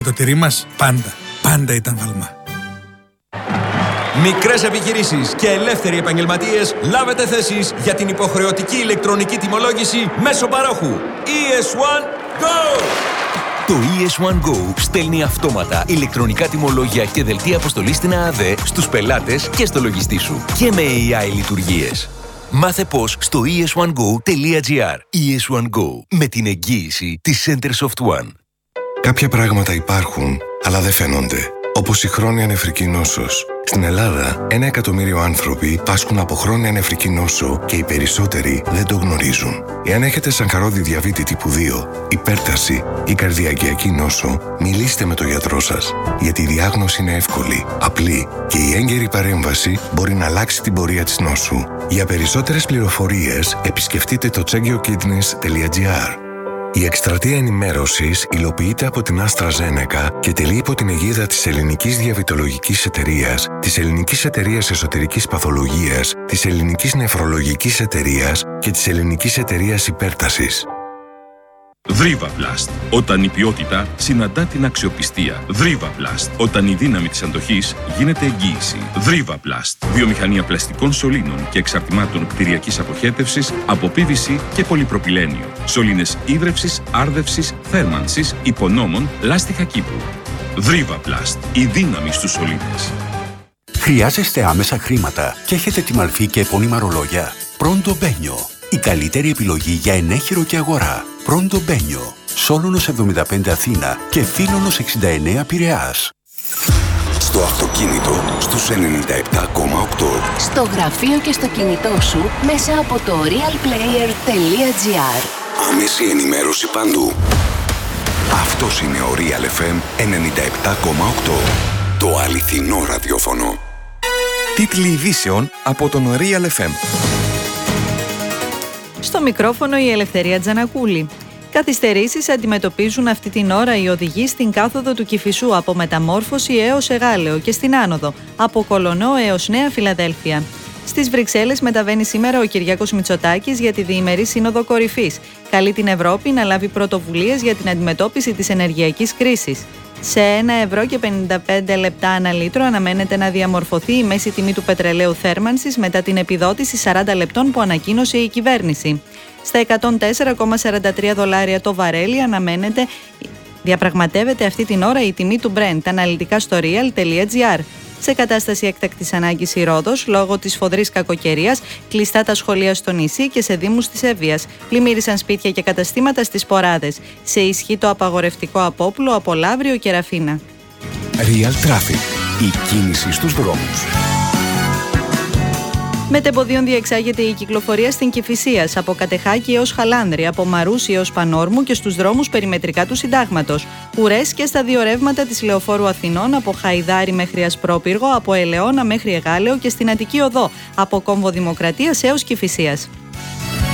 Το τυρί μας πάντα ήταν Βάλμα. Μικρές επιχειρήσεις και ελεύθεροι επαγγελματίες, λάβετε θέσεις για την υποχρεωτική ηλεκτρονική τιμολόγηση μέσω παρόχου. ES1 Go! Το ES1 Go στέλνει αυτόματα ηλεκτρονικά τιμολόγια και δελτία αποστολής στην ΑΑΔ στους πελάτες και στο λογιστή σου. Και με AI λειτουργίες. Μάθε πώς στο es1go.gr. ES1 Go, με την εγγύηση της Centersoft One. Κάποια πράγματα υπάρχουν, αλλά δεν φαίνονται. Όπως η χρόνια νεφρική νόσος. Στην Ελλάδα, 1 εκατομμύριο άνθρωποι πάσχουν από χρόνια νεφρική νόσο και οι περισσότεροι δεν το γνωρίζουν. Εάν έχετε σαγχαρώδη διαβήτη τύπου 2, υπέρταση ή καρδιακιακή νόσο, μιλήστε με τον γιατρό σας. Γιατί η διάγνωση είναι εύκολη, απλή και η έγκαιρη παρέμβαση μπορεί να αλλάξει την πορεία της νόσου. Για περισσότερες πληροφορίες, επισκεφτείτε το checkyourkidneys.gr. Η εκστρατεία ενημέρωσης υλοποιείται από την AstraZeneca και τελεί υπό την αιγίδα της Ελληνικής Διαβητολογικής Εταιρείας, της Ελληνικής Εταιρείας Εσωτερικής Παθολογίας, της Ελληνικής Νεφρολογικής Εταιρείας και της Ελληνικής Εταιρείας Υπέρτασης. Δρίβαπλαστ. Όταν η ποιότητα συναντά την αξιοπιστία. Δρίβαπλαστ. Όταν η δύναμη της αντοχής γίνεται εγγύηση. Δρίβαπλαστ. Βιομηχανία πλαστικών σωλήνων και εξαρτημάτων κτηριακής αποχέτευσης από PVC και πολυπροπυλένιο. Σωλήνες ίδρευσης, άρδευσης, θέρμανσης, υπονόμων, λάστιχα κήπου. Δρίβαπλαστ. Η δύναμη στους σωλήνες. Χρειάζεστε άμεσα χρήματα και έχετε τη μαλφή και επώνυμα ρολόγια? Πρώντο Μπένιο. Η καλύτερη επιλογή για ενέχειρο και αγορά. Πρώντο Μπένιο. Σόλωνος 75 Αθήνα και Φίλωνος 69 Πειραιάς. Στο αυτοκίνητο στους 97,8. Στο γραφείο και στο κινητό σου μέσα από το realplayer.gr. Άμεση ενημέρωση παντού. Αυτός είναι ο Real FM 97,8. Το αληθινό ραδιόφωνο. Τίτλοι ειδήσεων από τον Real FM. Στο μικρόφωνο η Ελευθερία Τζανακούλη. Καθυστερήσεις αντιμετωπίζουν αυτή την ώρα οι οδηγοί στην κάθοδο του Κηφισού από Μεταμόρφωση έως Εγάλεο και στην άνοδο από Κολονό έως Νέα Φιλαδέλφια. Στις Βρυξέλλες μεταβαίνει σήμερα ο Κυριάκος Μητσοτάκης για τη διημερή Σύνοδο Κορυφής. Καλεί την Ευρώπη να λάβει πρωτοβουλίες για την αντιμετώπιση της ενεργειακής κρίσης. Σε 1,55 ευρώ ανά λίτρο αναμένεται να διαμορφωθεί η μέση τιμή του πετρελαίου θέρμανσης μετά την επιδότηση 40 λεπτών που ανακοίνωσε η κυβέρνηση. Στα 104,43 δολάρια το βαρέλι διαπραγματεύεται αυτή την ώρα η τιμή του Brent, αναλυτικά στο real.gr. Σε κατάσταση έκτακτης ανάγκης η Ρόδος, λόγω της φοδρής κακοκαιρίας, κλειστά τα σχολεία στο νησί και σε δήμους της Εύβοιας. Πλημμύρισαν σπίτια και καταστήματα στις Ποράδες. Σε ισχύ το απαγορευτικό απόπλου από Λαύριο και Ραφίνα. Real Traffic. Η κίνηση στους δρόμους. Μετεμποδίων διεξάγεται η κυκλοφορία στην Κηφισίας, από Κατεχάκη έως Χαλάνδρη, από Μαρούσι έως Πανόρμου και στους δρόμους περιμετρικά του Συντάγματος. Ουρές και στα δύο ρεύματα της Λεωφόρου Αθηνών, από Χαϊδάρη μέχρι Ασπρόπυργο, από Ελαιώνα μέχρι Εγάλεο και στην Αττική Οδό, από Κόμβο Δημοκρατίας έως Κηφισίας.